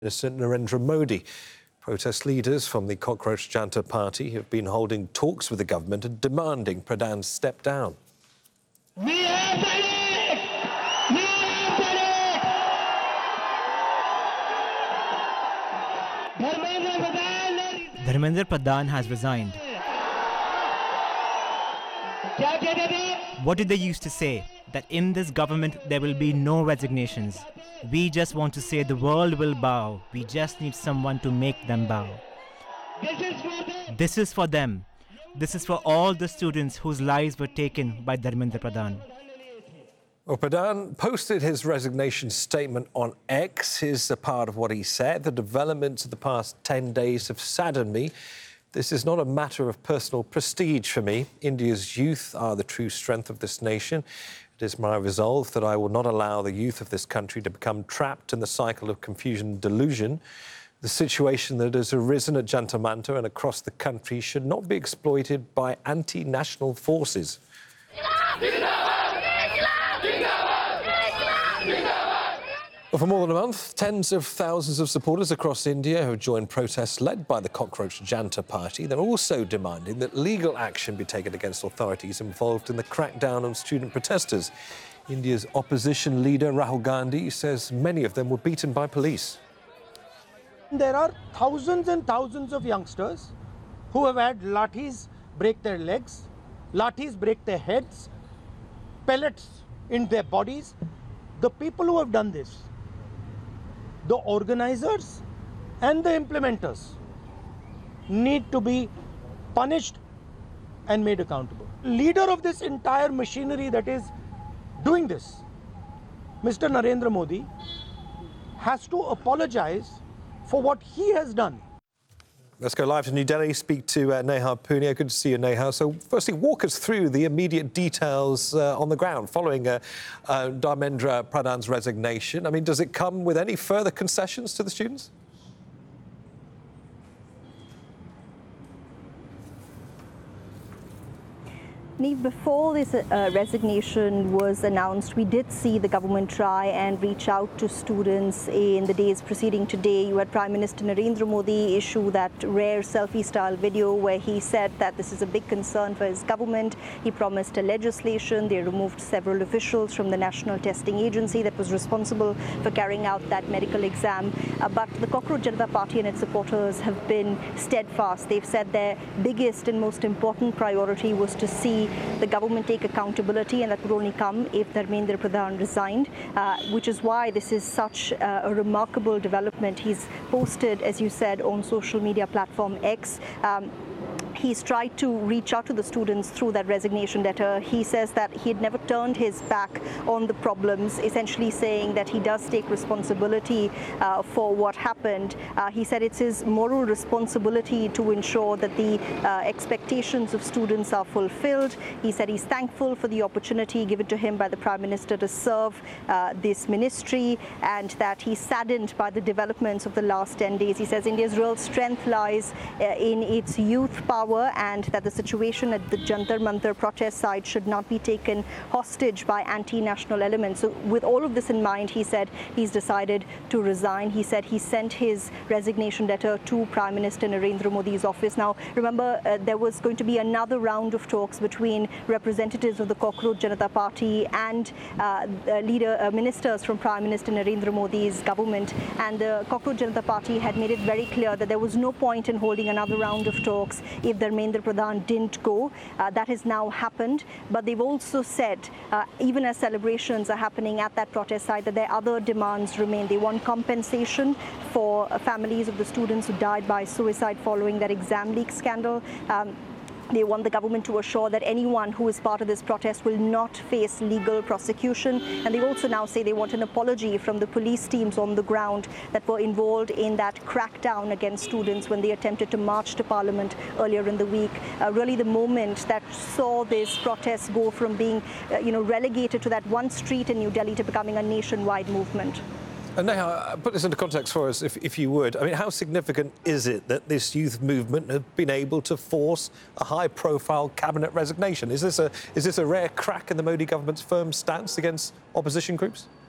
President Narendra Modi. Protest leaders from the Cockroach Janata Party have been holding talks with the government and demanding Pradhan step down. Dharmendra Pradhan has resigned. What did they used to say? That in this government there will be no resignations. We just want to say the world will bow. We just need someone to make them bow. This is for them. This is for all the students whose lives were taken by Dharmendra Pradhan. Well, Pradhan posted his resignation statement on X. Here's a part of what he said. The developments of the past 10 days have saddened me. This is not a matter of personal prestige for me. India's youth are the true strength of this nation. It is my resolve that I will not allow the youth of this country to become trapped in the cycle of confusion and delusion. The situation that has arisen at Jantar Mantar and across the country should not be exploited by anti-national forces. Well, for more than a month, tens of thousands of supporters across India have joined protests led by the Cockroach Janata Party. They're also demanding that legal action be taken against authorities involved in the crackdown on student protesters. India's opposition leader, Rahul Gandhi, says many of them were beaten by police. There are thousands and thousands of youngsters who have had lathis break their legs, lathis break their heads, pellets in their bodies. The people who have done this, the organizers and the implementers, need to be punished and made accountable. Leader of this entire machinery that is doing this, Mr. Narendra Modi, has to apologize for what he has done. Let's go live to New Delhi, speak to Neha Punia. Good to see you, Neha. So, firstly, walk us through the immediate details on the ground following Dharmendra Pradhan's resignation. I mean, does it come with any further concessions to the students? Neve, before this resignation was announced, we did see the government try and reach out to students in the days preceding today. You had Prime Minister Narendra Modi issue that rare selfie-style video where he said that this is a big concern for his government. He promised a legislation. They removed several officials from the National Testing Agency that was responsible for carrying out that medical exam. But the Cockroach Janata Party and its supporters have been steadfast. They've said their biggest and most important priority was to see the government take accountability, and that would only come if Dharmendra Pradhan resigned, which is why this is such a remarkable development. He's posted, as you said, on social media platform X. He's tried to reach out to the students through that resignation letter. He says that he had never turned his back on the problems, essentially saying that he does take responsibility for what happened. He said it's his moral responsibility to ensure that the expectations of students are fulfilled. He said he's thankful for the opportunity given to him by the Prime Minister to serve this ministry, and that he's saddened by the developments of the last 10 days. He says India's real strength lies in its youth power, and that the situation at the Jantar Mantar protest site should not be taken hostage by anti-national elements. So with all of this in mind, he said he's decided to resign. He said he sent his resignation letter to Prime Minister Narendra Modi's office. Now, remember, there was going to be another round of talks between representatives of the Cockroach Janata Party and ministers from Prime Minister Narendra Modi's government. And the Cockroach Janata Party had made it very clear that there was no point in holding another round of talks if Dharmendra Pradhan didn't go. That has now happened. But they've also said, even as celebrations are happening at that protest site, that their other demands remain. They want compensation for families of the students who died by suicide following that exam leak scandal. They want the government to assure that anyone who is part of this protest will not face legal prosecution. And they also now say they want an apology from the police teams on the ground that were involved in that crackdown against students when they attempted to march to Parliament earlier in the week. Really the moment that saw this protest go from being relegated to that one street in New Delhi to becoming a nationwide movement. And Neha, put this into context for us, if you would. I mean, how significant is it that this youth movement has been able to force a high-profile cabinet resignation? Is this a rare crack in the Modi government's firm stance against opposition groups?